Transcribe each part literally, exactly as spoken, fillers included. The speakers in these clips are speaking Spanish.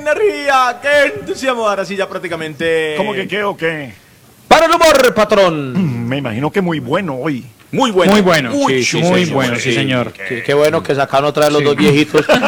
energía, qué entusiasmo. Ahora sí, ya prácticamente. ¿Cómo que qué o qué? Para el humor, patrón. Me imagino que muy bueno hoy. Muy bueno. Muy bueno, Uy, sí, sí, muy señor, bueno, sí, señor. Qué, qué bueno que sacaron otra vez los dos viejitos. No,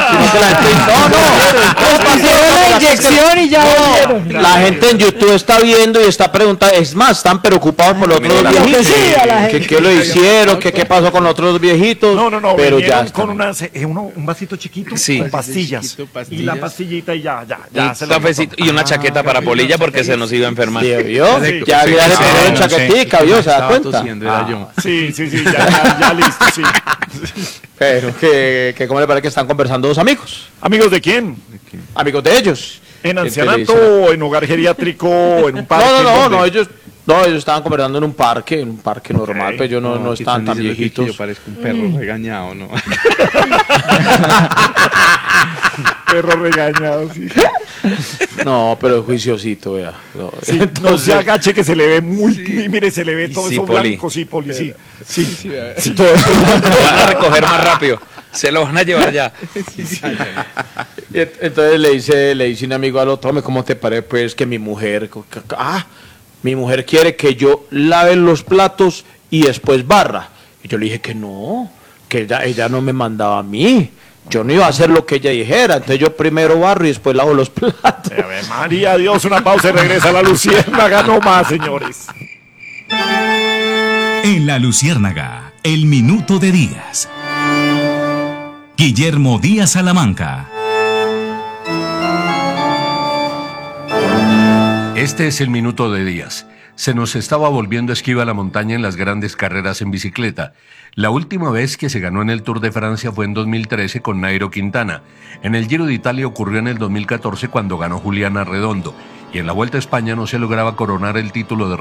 no, la inyección y ya volvieron. La gente en YouTube está viendo y está preguntando, es más, están preocupados por los otros dos viejitos. Sí, a la ¿Qué, gente. qué lo hicieron? ¿Qué, ¿Qué pasó con los otros dos viejitos? No, no, no, pero vinieron ya con están. una, eh, uno, un vasito chiquito Sí. con pastillas. Chiquito, Y pastillas. la pastillita y ya, ya, Y, ya. se lo cafecito, botó. y una chaqueta para Polilla porque se nos iba a enfermar. ¿Sí, vio? Sí, Ya, sí, ya le sí, pusieron sí, chaquetica, ¿vio? ¿Se da Estaba cuenta? tosiendo, era yo. Sí, sí, sí, ya, ya, ya listo, sí. Pero que, que ¿cómo le parece que están conversando dos amigos? ¿Amigos de quién? Amigos de ellos. ¿En ¿Qué ancianato te dicen? o en hogar geriátrico o en un parque? No, no, no, ¿Dónde? no, ellos, no, ellos estaban conversando en un parque, en un parque normal, Ok. pero ellos no, no aquí estaban tan diciendo que viejitos. Yo parezco un perro regañado, ¿no? Perro regañado, sí. No, pero juiciosito, vea. No, Sí, no se agache que se le ve muy, mire, se le ve todo Sí, eso Poli. blanco, sí, Poli, sí. Sí, sí. Lo van a recoger más rápido. Se lo van a llevar ya. Y ent- entonces le dice, le dice un amigo al otro, hombre, ¿cómo te parece? Pues que mi mujer, co- ca- ca- ah, mi mujer quiere que yo lave los platos y después barra. Y yo le dije que no, que ella, ella no me mandaba a mí. Yo no iba a hacer lo que ella dijera, entonces yo primero barro y después lavo los platos. A ver, María, Dios, una pausa y regresa a la Luciérnaga, no más, señores. En La Luciérnaga, el minuto de Díaz. Guillermo Díaz Salamanca. Este es el minuto de Díaz. Se nos estaba volviendo esquiva la montaña en las grandes carreras en bicicleta. La última vez que se ganó en el Tour de Francia fue en dos mil trece con Nairo Quintana. En el Giro de Italia ocurrió en el dos mil catorce cuando ganó Juliana Redondo. Y en la Vuelta a España no se lograba coronar el título de